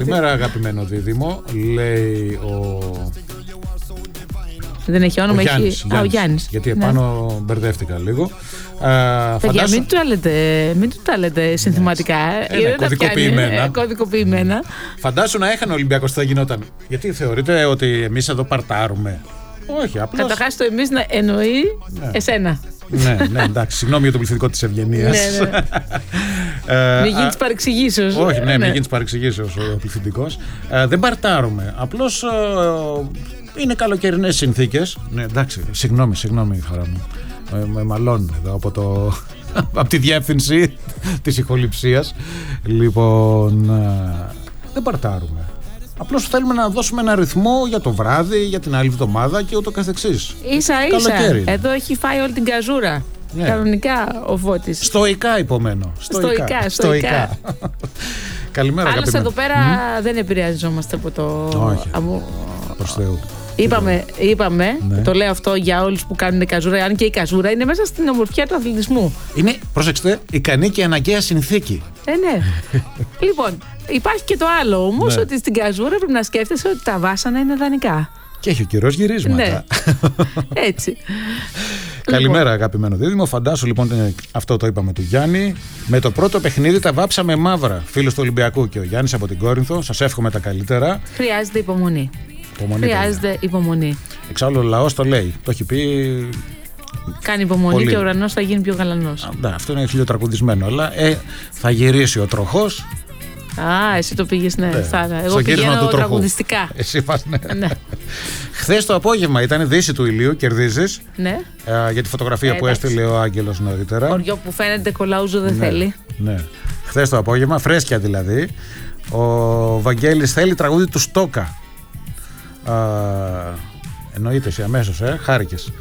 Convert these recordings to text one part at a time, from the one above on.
Καλημέρα, αγαπημένο δίδυμο. Λέει ο. Δεν έχει όνομα, ο Γιάννης. Γιατί επάνω μπερδεύτηκα λίγο. Παιδιά, μην του τα λέτε συνθηματικά. Κωδικοποιημένα. Φαντάσου να έχανε ο Ολυμπιακός, τι θα γινόταν. Γιατί θεωρείτε ότι εμείς εδώ παρτάρουμε? Όχι, απλώς. Καταρχάς το εμείς να εννοεί εσένα. Ναι, εντάξει, συγγνώμη για το πληθυντικό της ευγενίας. Μην γίνεις παρεξηγήσεως. Όχι, μην γίνεις παρεξηγήσεως ο πληθυντικός. Δεν παρτάρουμε. Απλώς είναι καλοκαιρινές συνθήκες. Ναι, εντάξει, συγγνώμη, χαρά μου. Με μαλώνουν εδώ από τη διεύθυνση της ηχοληψίας. Λοιπόν, δεν παρτάρουμε. Απλώς θέλουμε να δώσουμε ένα ρυθμό για το βράδυ, για την άλλη εβδομάδα και ούτω καθεξής. Ίσα. Εδώ έχει φάει όλη την καζούρα. Ναι. Κανονικά ο Φώτης. Στοικά υπομένω. Στοικά. Καλημέρα, άλλωστε εδώ πέρα δεν επηρεαζόμαστε από το. Όχι. Προς Θεού. Είπαμε, ναι. Το λέω αυτό για όλους που κάνουν καζούρα, αν και η καζούρα είναι μέσα στην ομορφιά του αθλητισμού. Είναι, πρόσεξτε, ικανή και αναγκαία συνθήκη. Ναι. Λοιπόν, υπάρχει και το άλλο όμως, ότι στην καζούρα πρέπει να σκέφτεσαι ότι τα βάσανα είναι δανεικά. Και έχει ο καιρός γυρίσματα. Ναι. Έτσι. Καλημέρα, αγαπημένο δίδυμο. Φαντάσου λοιπόν, αυτό το είπαμε του Γιάννη. Με το πρώτο παιχνίδι τα βάψαμε μαύρα. Φίλος του Ολυμπιακού και ο Γιάννης από την Κόρινθο. Σας εύχομαι τα καλύτερα. Χρειάζεται υπομονή. Χρειάζεται υπομονή. Εξάλλου ο λαός το λέει. Το έχει πει. Κάνει υπομονή πολύ. Και ο ουρανός θα γίνει πιο γαλανός. Αυτό είναι χιλιοτρακουδισμένο. Αλλά θα γυρίσει ο τροχός. Εσύ το πήγες, ναι. Εγώ πηγαίνω τραγουδιστικά. Εσύ πας, ναι. Χθες το απόγευμα ήταν δύση του ηλίου, κερδίζεις. Ναι. Για τη φωτογραφία που έστειλε ο Άγγελος νωρίτερα. Χωριό που φαίνεται κολαούζο δεν θέλει. Ναι. Χθες το απόγευμα, φρέσκια δηλαδή. Ο Βαγγέλης θέλει τραγούδι του Στόκα. Εννοείται εσύ αμέσως, χάρηκες.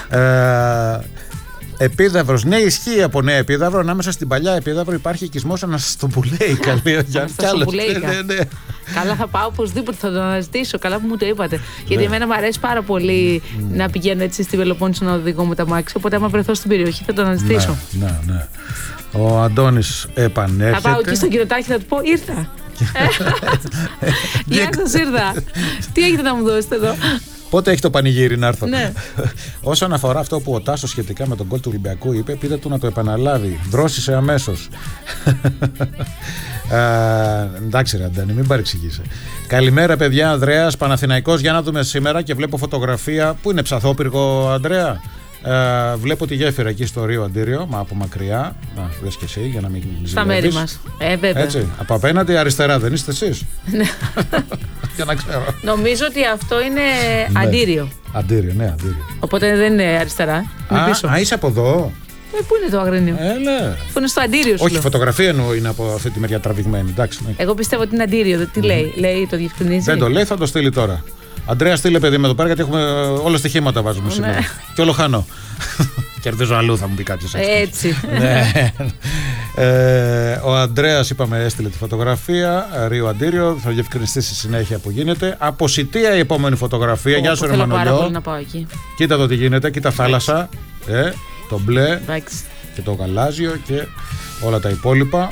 Επίδαυρος, ναι, ισχύει από νέα Επίδαυρο. Ανάμεσα στην παλιά Επίδαυρο υπάρχει οικισμός Αναστοπουλέικα. Ναι. Καλά, θα πάω οπωσδήποτε, θα τον αναζητήσω. Καλά που μου το είπατε. Γιατί εμένα μου αρέσει πάρα πολύ να πηγαίνω έτσι στη Πελοπόννησο να οδηγώ με τα μάξι. Οπότε, άμα βρεθώ στην περιοχή, θα τον αναζητήσω. Ναι. Ο Αντώνης επανέρχεται. Θα πάω εκεί στον κύριο Τάκη, θα του πω: ήρθα. Γεια σας, ήρθα. Τι έχετε να μου δώσετε εδώ? Πότε έχει το πανηγύρι να έρθω? Ναι. Όσον αφορά αυτό που ο Τάσος σχετικά με τον γκολ του Ολυμπιακού είπε, πείτε του να το επαναλάβει. Δρόσισε αμέσως. Εντάξει, ρε Αντώνη, μην παρεξηγήσει. Καλημέρα, παιδιά. Ανδρέας Παναθηναϊκός. Για να δούμε σήμερα και βλέπω φωτογραφία. Πού είναι, ψαθόπυργο, Ανδρέα? Βλέπω τη γέφυρα εκεί στο Ρίο Αντίριο, μα από μακριά. Να, δες και εσύ για να μην ζηλεύεις. Στα μέρη μας. Βέβαια. Έτσι. Από απέναντι αριστερά, δεν είστε εσείς? Για να ξέρω. Νομίζω ότι αυτό είναι Αντίριο. Αντίριο, ναι, Αντίριο. Οπότε δεν είναι αριστερά. Είσαι από εδώ? Πού είναι το Αγρίνιο? Πού είναι στο Αντίριο? Όχι, η φωτογραφία εννοώ είναι από αυτή τη μεριά τραβηγμένη. Εντάξει, ναι. Εγώ πιστεύω ότι είναι Αντίριο. Τι λέει? Λέει, το διευκρινίζει? Δεν το λέει, θα το στείλει τώρα. Αντρέα, στείλε παιδί με εδώ πέρα, γιατί έχουμε όλα στοιχήματα βάζουμε σήμερα. Και όλο χάνω. Κερδίζω αλλού, θα μου πει κάποιος. Έτσι. Ο Ανδρέας, είπαμε, έστειλε τη φωτογραφία. Ρίο Αντίριο, θα διευκρινιστεί στη συνέχεια που γίνεται. Από Σιτία η επόμενη φωτογραφία. Γεια σου, ρε Μανολιό. Πάρα πολύ να πάω εκεί. Κοίτα εδώ τι γίνεται, κοίτα θάλασσα. Το μπλε και το γαλάζιο και όλα τα υπόλοιπα.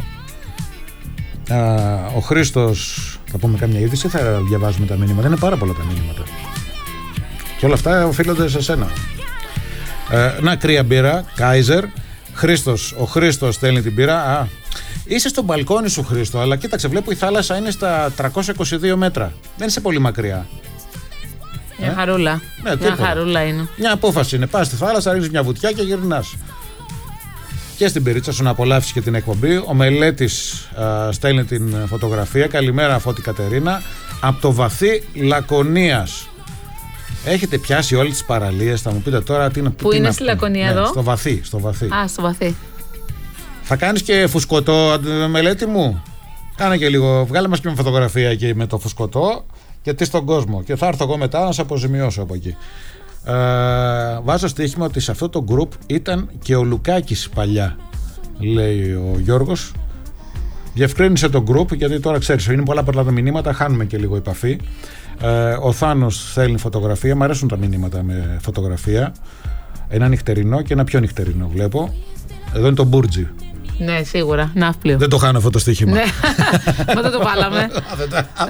Ο Χρήστος. Θα πούμε κάμια είδηση, θα διαβάζουμε τα μήνυματα. Είναι πάρα πολλά τα μήνυματα. Και όλα αυτά οφείλονται σε σένα. Να, κρύα μπύρα, Κάιζερ. Ο Χρήστος στέλνει την μπύρα. Είσαι στο μπαλκόνι σου, Χρήστο, αλλά κοίταξε, βλέπω η θάλασσα είναι στα 322 μέτρα. Δεν είσαι πολύ μακριά. Μια χαρούλα. Μια χαρούλα είναι. Μια απόφαση είναι. Πας στη θάλασσα, ρίχνεις μια βουτιά και γυρνάς. Και στην περίτσα σου να απολαύσεις και την εκπομπή. Ο Μελέτης στέλνει την φωτογραφία. Καλημέρα, Φώτη Κατερίνα. Από το βαθύ Λακωνίας. Έχετε πιάσει όλες τις παραλίες? Θα μου πείτε τώρα τι είναι. Πού είναι στη Λακωνία εδώ? Στο βαθύ. Στο βαθύ. Θα κάνεις και φουσκωτό, Μελέτη μου? Κάνε και λίγο. Βγάλε μας και μια φωτογραφία εκεί με το φουσκωτό και τι στον κόσμο. Και θα έρθω εγώ μετά να σε αποζημιώσω από εκεί. Βάζω στοίχημα ότι σε αυτό το group ήταν και ο Λουκάκης παλιά, λέει ο Γιώργος. Διευκρίνησε το group, γιατί τώρα ξέρεις, είναι πολλά τα μηνύματα, χάνουμε και λίγο επαφή. Ο Θάνος θέλει φωτογραφία. Μ' αρέσουν τα μηνύματα με φωτογραφία. Ένα νυχτερινό και ένα πιο νυχτερινό βλέπω. Εδώ είναι το Μπούρτζι. Ναι, σίγουρα. Ναύπλιο. Δεν το χάνω αυτό το στοίχημα. Μα δεν το βάλαμε.